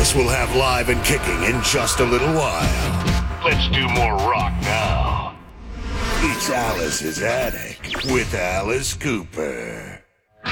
Alice will have live and kicking in just a little while. Let's do more rock now. It's Alice's Attic with Alice Cooper.